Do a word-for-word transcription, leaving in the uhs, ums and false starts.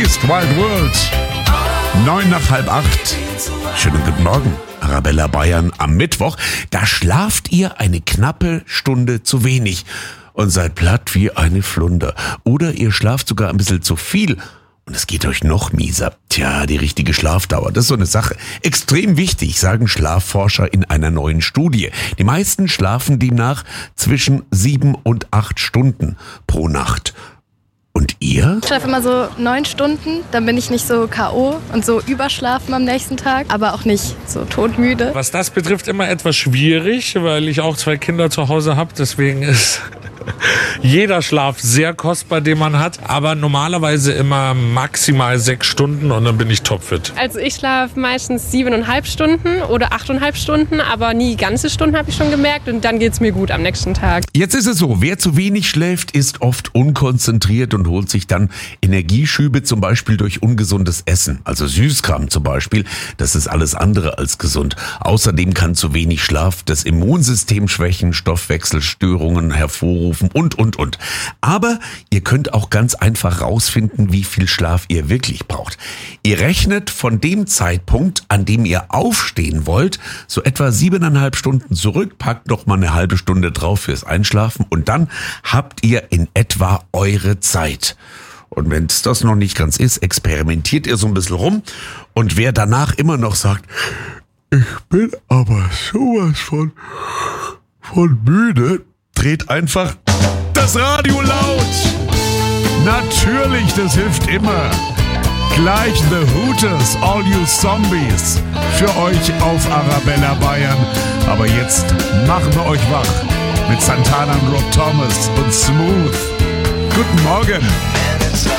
Beast, Wild World. Neun nach halb acht. Schönen guten Morgen, Arabella Bayern am Mittwoch. Da schlaft ihr eine knappe Stunde zu wenig und seid platt wie eine Flunder. Oder ihr schlaft sogar ein bisschen zu viel und es geht euch noch mieser. Tja, die richtige Schlafdauer, das ist so eine Sache. Extrem wichtig, sagen Schlafforscher in einer neuen Studie. Die meisten schlafen demnach zwischen sieben und acht Stunden pro Nacht. Und ihr? Ich schlafe immer so neun Stunden, dann bin ich nicht so K O und so überschlafen am nächsten Tag, aber auch nicht so todmüde. Was das betrifft, immer etwas schwierig, weil ich auch zwei Kinder zu Hause habe. Deswegen ist jeder Schlaf sehr kostbar, den man hat. Aber normalerweise immer maximal sechs Stunden und dann bin ich topfit. Also ich schlafe meistens siebeneinhalb Stunden oder achteinhalb Stunden, aber nie ganze Stunden, habe ich schon gemerkt. Und dann geht's mir gut am nächsten Tag. Jetzt ist es so, wer zu wenig schläft, ist oft unkonzentriert und holt sich dann Energieschübe, zum Beispiel durch ungesundes Essen. Also Süßkram zum Beispiel, das ist alles andere als gesund. Außerdem kann zu wenig Schlaf das Immunsystem schwächen, Stoffwechselstörungen hervorrufen und, und, und. Aber ihr könnt auch ganz einfach rausfinden, wie viel Schlaf ihr wirklich braucht. Ihr rechnet von dem Zeitpunkt, an dem ihr aufstehen wollt, so etwa siebeneinhalb Stunden zurück, packt noch mal eine halbe Stunde drauf fürs Einschlafen und dann habt ihr in etwa eure Zeit. Und wenn es das noch nicht ganz ist, experimentiert ihr so ein bisschen rum und wer danach immer noch sagt, ich bin aber sowas von, von müde, dreht einfach das Radio laut. Natürlich, das hilft immer. Gleich The Hooters, All You Zombies, für euch auf Arabella Bayern. Aber jetzt machen wir euch wach mit Santana und Rob Thomas und Smooth. Guten Morgen.